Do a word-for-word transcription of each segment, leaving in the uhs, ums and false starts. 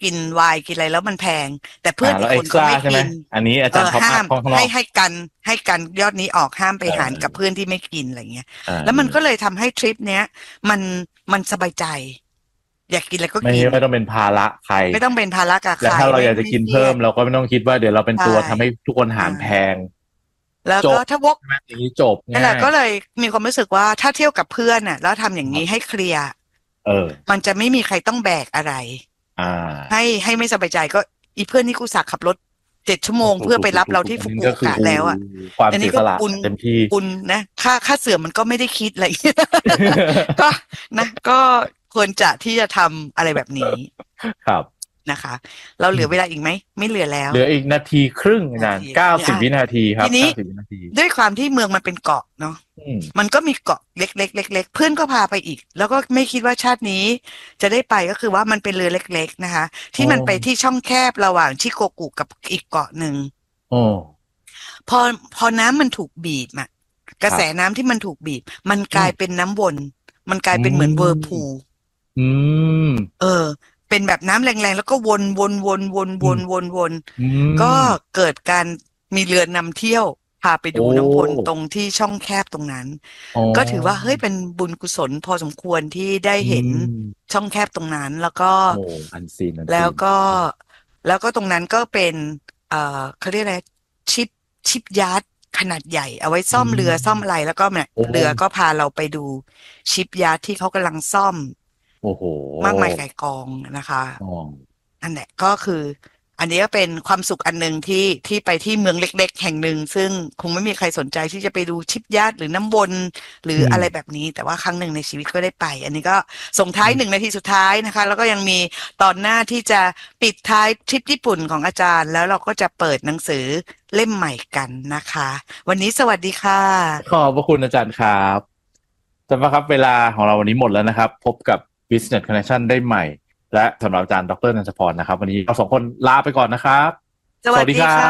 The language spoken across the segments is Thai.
กินไวน์กินอะไรแล้วมันแพงแต่เพื่อนอีกคนเขาไม่กินอันนี้อาจารย์เขาห้ามให้ให้กันให้กันยอดนี้ออกห้ามไปหารกับเพื่อนที่ไม่กินอะไรเงี้ยแล้วมันก็เลยทำให้ทริปเนี้ยมันมันสบายใจอยากกินอะไรก็กินไม่ต้องเป็นภาระใครไม่ต้องเป็นภาระกับใครแล้วถ้าเราอยากจะกินเพิ่มเราก็ไม่ต้องคิดว่าเดี๋ยวเราเป็นตัวทำให้ทุกคนหารแพงแล้วก็ถ้าวกอย่างนี้จบนั่นแหละก็เลยมีความรู้สึกว่าถ้าเที่ยวกับเพื่อนน่ะแล้วทำอย่างนี้ให้เคลียร์เออมันจะไม่มีใครต้องแบกอะไรอ่าให้ให้ไม่สบายใจก็อีเพื่อนนี่กูสักขับรถเจ็ดชั่วโมงเพื่อไปรับเราที่ฟุกุโอกะแล้วอ่ะความเสียสละเต็มที่ปุนนะค่าค่าเสื่อมมันก็ไม่ได้คิดอะไร ก็นะก็ควรจะที่จะทำอะไรแบบนี้ครับนะคะเราเหลือเวลาอีกไหมไม่เหลือแล้วเหลืออีกนาทีครึ่งอาจารย์เก้าสิบวินาทีครับทีนี้ด้วยความที่เมืองมันเป็นเกาะเนาะมันก็มีเกาะเล็กๆเล็กๆเพื่อนก็พาไปอีกแล้วก็ไม่คิดว่าชาตินี้จะได้ไปก็คือว่ามันเป็นเรือเล็กๆนะคะที่มันไปที่ช่องแคบระหว่างชิโกกุกับอีกเกาะหนึ่งพอพอน้ำมันถูกบีบอ่ะกระแสน้ำที่มันถูกบีบมันกลายเป็นน้ำวนมันกลายเป็นเหมือนเวอร์พูลเออเป็นแบบน้ำแรงๆแล้วก็วนวนวนวนวนวนวนก็เกิดการมีเรือนำเที่ยวพาไปดูน้ำวนตรงที่ช่องแคบตรงนั้นก็ถือว่าเฮ้ยเป็นบุญกุศลพอสมควรที่ได้เห็นช่องแคบตรงนั้นแล้วก็แล้วก็แล้วก็ตรงนั้นก็เป็นเอ่อเขาเรียกอะไรชิปชิปยาร์ดขนาดใหญ่เอาไว้ซ่อมเรือซ่อมอะไรแล้วก็เนี่ยเรือก็พาเราไปดูชิปยาร์ดที่เขากำลังซ่อมโอ้โหมากมายไก่กองนะคะอันนี้ก็คืออันนี้ก็เป็นความสุขอันหนึ่งที่ที่ไปที่เมืองเล็กๆแห่งหนึ่งซึ่งคงไม่มีใครสนใจที่จะไปดูชิปยาร์ดหรือน้ำวนหรืออะไรแบบนี้แต่ว่าครั้งหนึ่งในชีวิตก็ได้ไปอันนี้ก็ส่งท้ายหนึ่งนาทีสุดท้ายนะคะแล้วก็ยังมีตอนหน้าที่จะปิดท้ายทริปญี่ปุ่นของอาจารย์แล้วเราก็จะเปิดหนังสือเล่มใหม่กันนะคะวันนี้สวัสดีค่ะขอบพระคุณอาจารย์ครับสำหรับครับเวลาของเราวันนี้หมดแล้วนะครับพบกับ Business Connection ได้ใหม่และสำหรับอาจารย์ดร.นันทพรนะครับวันนี้เราสองคนลาไปก่อนนะครับสวัสดีค่ะ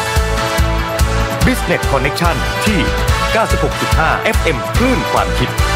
Business Connection ที่ เก้าสิบหกจุดห้า เอฟ เอ็ม คลื่นความคิด